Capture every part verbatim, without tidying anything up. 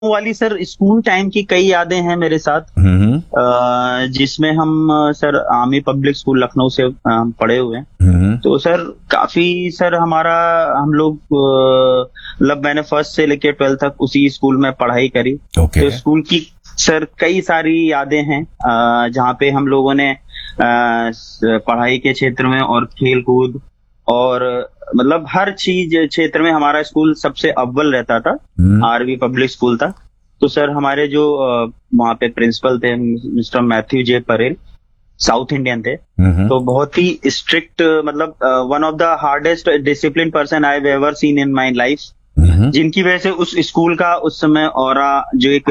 वाली sir school time की कई यादें हैं मेरे साथ। हम्म अ, जिसमें हम अ, sir army public school Lucknow से अ, हम पढ़े हुए हैं। हम्म तो सर काफी सर हमारा हम लोग अ, मतलब मैंने फर्स्ट से लेके ट्वेल्थ तक उसी स्कूल में पढ़ाई करी। ओके तो स्कूल की सर कई सारी यादें हैं अ, जहाँ पे हम लोगों ने अ, स- पढ़ाई के क्षेत्र में और खेल कूद और मतलब हर चीज क्षेत्र में हमारा स्कूल सबसे अव्वल रहता था। हम्म आरवी पब्लिक स्कूल था। तो सर हमारे जो अ, वहाँ पे प्रिंसिपल थे मिस्टर मैथ्यू जे परेल, साउथ इंडियन थे। हम्म तो बहुत ही स्ट्रिक्ट मतलब one of the hardest discipline person I have ever seen in my life, हम्म जिनकी वजह से उस स्कूल का उस समय ऑरा जो एक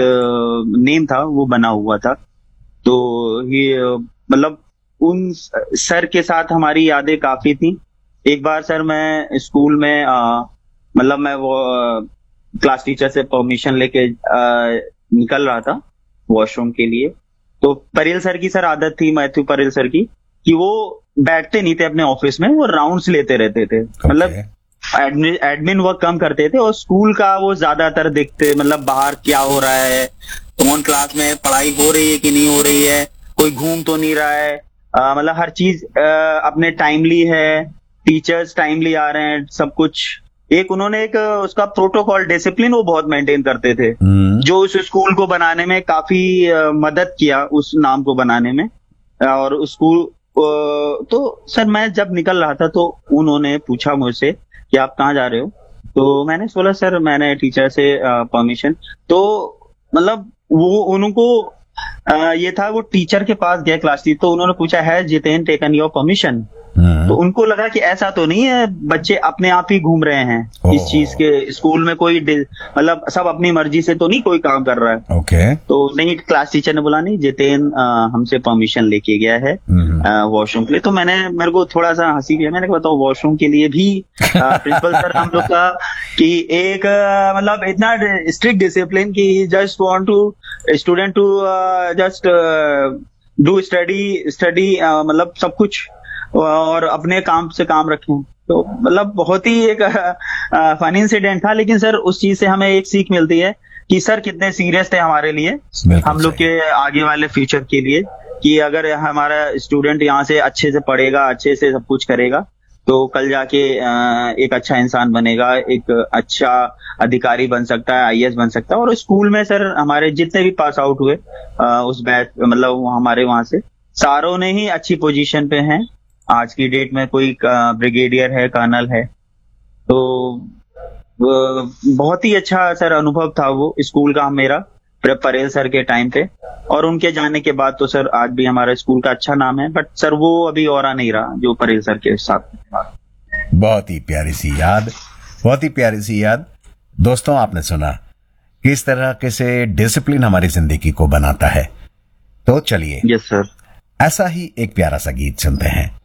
नेम था वो बना हुआ था। तो ये अ, मतलब उन सर के साथ हमारी यादें काफी थी। एक बार सर मैं स्कूल में अ, मतलब मैं वो क्लास टीचर से परमिशन लेके अ, निकल रहा था वॉशरूम के लिए। तो परेल सर की सर आदत थी, मैथ्यू परेल सर की, कि वो बैठते नहीं थे अपने ऑफिस में, वो राउंड्स लेते रहते थे। मतलब ओके एडमिन एडमिन वर्क कम करते थे और स्कूल का वो ज्यादातर देखते, मतलब बाहर क्या हो रहा है, कौन क्लास में पढ़ाई हो रही है कि नहीं हो रही है, कोई घूम तो नहीं रहा है। अ, मतलब हर चीज अ, अपने टाइमली है, टीचर्स टाइमली आ रहे हैं, सब कुछ। एक उन्होंने एक अ, उसका प्रोटोकॉल डिसिप्लिन वो बहुत मेंटेन करते थे, हम्म जो उस स्कूल को बनाने में काफी अ, मदद किया, उस नाम को बनाने में। और उस स्कूल अ, तो सर मैं जब निकल रहा था तो उन्होंने पूछा मुझसे कि आप कहाँ जा रहे हो। तो मैंने बोला सर मैंने टीचर से परमिशन। तो मतलब वो उनको अ, ये था, वो टीचर के पास गए क्लास टीचर, तो उन्होंने पूछा है जितेन टेकन योर परमिशन। तो हम्म उनको लगा कि ऐसा तो नहीं है, बच्चे अपने आप ही घूम रहे हैं इस चीज ओह के स्कूल में, कोई डि- मतलब सब अपनी मर्जी से तो नहीं कोई काम कर रहा है। ओके तो नहीं, क्लास टीचर ने बोला नहीं, जितेन अ, हमसे परमिशन लेके गया है हम्म वॉशरूम के लिए। तो मैंने मेरे को थोड़ा सा हंसी किया, मैंने कहा बताओ वॉशरूम के लिए भी प्रिंसिपल सर हम लोग का कि एक अ, मतलब इतना स्ट्रिक्ट डिसिप्लिन कि just want to student to just do study study मतलब सब कुछ और अपने काम से काम रखें। तो मतलब बहुत ही एक फनी इंसिडेंट था, लेकिन सर उस चीज से हमें एक सीख मिलती है कि सर कितने सीरियस थे हमारे लिए, बिल्कुल हम लोग सही के आगे वाले फ्यूचर के लिए, कि अगर हमारा स्टूडेंट यहाँ से अच्छे से पढ़ेगा, अच्छे से सब कुछ करेगा, तो कल जाके अ, एक अच्छा इंसान बनेगा, एक अच्छा अधिकारी बन सकता है, आईएएस बन सकता है। और स्कूल में सर हमारे जितने भी पास आउट हुए अ, उस बैच मतलब वो हमारे वहां से सारों ने ही अच्छी पोजीशन पे हैं। आज की डेट में कोई ब्रिगेडियर है, कर्नल है। तो वो बहुत ही अच्छा सर अनुभव था वो स्कूल का मेरा, प्र- परेल सर के टाइम पे। और उनके जाने के बाद तो सर आज भी हमारा स्कूल का अच्छा नाम है, बट सर वो अभी और आ नहीं रहा जो परेल सर के साथ था। बहुत ही प्यारी सी याद बहुत ही प्यारी सी याद दोस्तों आपने सुना किस तरह के से डिसिप्लिन हमारी जिंदगी को बनाता है। तो चलिए यस सर। ऐसा ही एक प्यारा सा गीत सुनते हैं।